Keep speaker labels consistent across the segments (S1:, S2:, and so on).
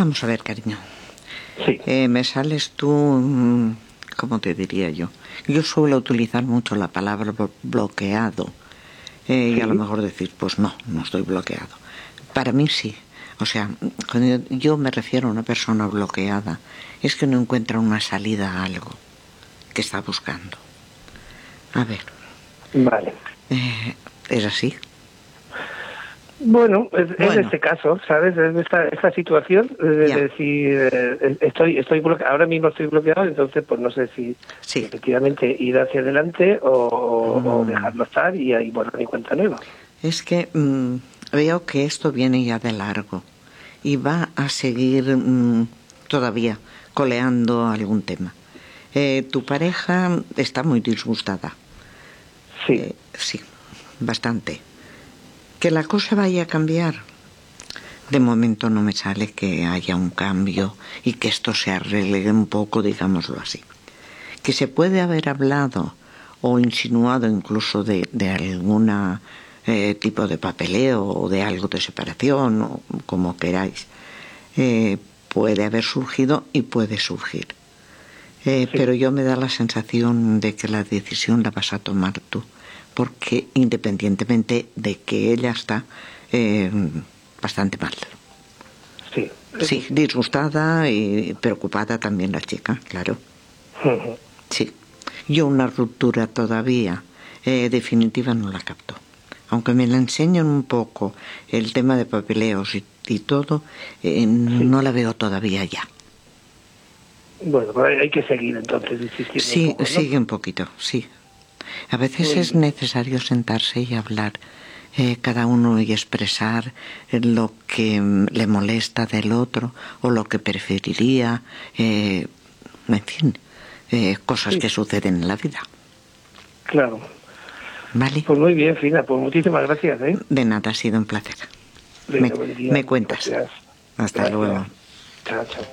S1: Vamos a ver, cariño.
S2: Sí.
S1: Me sales tú, ¿cómo te diría yo? Yo suelo utilizar mucho la palabra bloqueado. Y a lo mejor decir, pues no estoy bloqueado. Para mí sí. O sea, cuando yo me refiero a una persona bloqueada, es que no encuentra una salida a algo que está buscando. A ver.
S2: Vale.
S1: ¿Es así?
S2: Bueno, es este caso, ¿sabes? Es esta situación de decir, estoy bloqueado, ahora mismo estoy bloqueado, entonces pues no sé si efectivamente ir hacia adelante o dejarlo estar y ahí borrar mi cuenta nueva.
S1: Es que veo que esto viene ya de largo y va a seguir todavía coleando algún tema. Tu pareja está muy disgustada.
S2: Sí.
S1: Sí, bastante. ¿Que la cosa vaya a cambiar? De momento no me sale que haya un cambio y que esto se arregle un poco, digámoslo así. Que se puede haber hablado o insinuado incluso de alguna tipo de papeleo o de algo de separación o como queráis. Puede haber surgido y puede surgir. Pero yo me da la sensación de que la decisión la vas a tomar tú, porque independientemente de que ella está bastante mal. Sí, disgustada y preocupada también la chica, claro. Sí, yo una ruptura todavía definitiva no la capto. Aunque me la enseñan un poco el tema de papeleos y todo, no la veo todavía ya.
S2: Bueno, pues hay que seguir entonces insistiendo
S1: sí,
S2: un poco, ¿no?
S1: Sigue un poquito, sí. A veces es necesario sentarse y hablar cada uno y expresar lo que le molesta del otro o lo que preferiría, en fin, cosas que suceden en la vida.
S2: Claro.
S1: Vale.
S2: Pues muy bien, Fina, pues muchísimas gracias, ¿eh?
S1: De nada, ha sido un placer.
S2: Venga, buen día.
S1: Me cuentas.
S2: Gracias.
S1: Hasta luego.
S2: Chao, chao.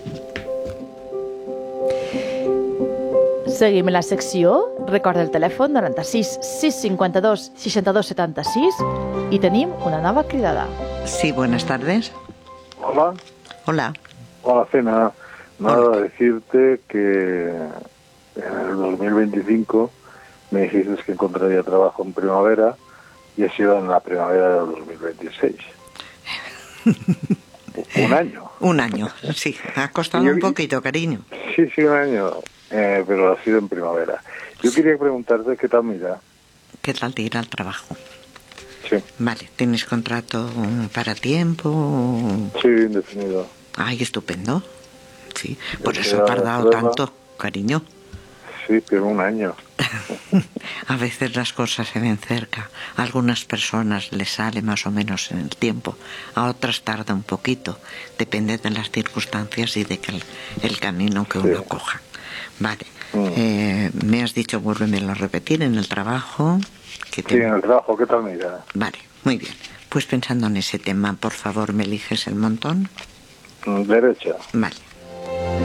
S3: Seguim la secció. Recorda el telèfon 96 652 62 76 i tenim una nova cridada.
S1: Sí, buenas tardes.
S4: Hola.
S1: Hola.
S4: Hola, Cena. Nada, decirte que en el 2025 me dijiste que encontraría trabajo en primavera y he sido en la primavera del 2026. Un año.
S1: Un año, sí. Ha costado un poquito, cariño.
S4: Sí, un año, pero ha sido en primavera. Yo quería preguntarte qué tal me irá.
S1: ¿Qué tal te irá al trabajo?
S4: Sí.
S1: Vale, ¿tienes contrato para tiempo?
S4: Sí, indefinido.
S1: Ay, estupendo. Sí, por eso he tardado tanto, cariño.
S4: Sí, pero un año.
S1: A veces las cosas se ven cerca. A algunas personas les sale más o menos en el tiempo. A otras tarda un poquito. Depende de las circunstancias y de el camino que uno coja. Vale. Me has dicho, vuélvemelo a repetir, en el trabajo.
S4: Sí, en el trabajo, ¿qué tal me irá?
S1: Vale, muy bien. Pues pensando en ese tema, por favor, ¿me eliges el montón?
S4: Derecha.
S1: Vale.